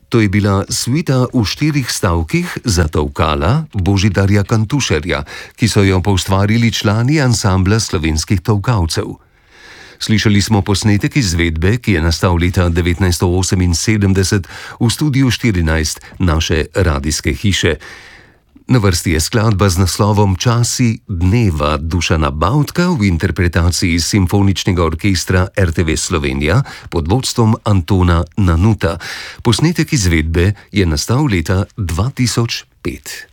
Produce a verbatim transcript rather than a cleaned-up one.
To je bila suita v štirih stavkih za tolkala Božidarja Kantušerja, ki so jo poustvarili člani ansambla slovenskih tolkalcev. Slišali smo posnetek izvedbe, ki je nastal leta devetnajststo oseminsedemdeset v studiu štirinajst naše radijske hiše. Na vrsti je skladba z naslovom Časi dneva Dušana Bavtka v interpretaciji Simfoničnega orkestra er te ve Slovenija pod vodstvom Antona Nanuta. Posnetek izvedbe je nastal leta dva tisoč pet.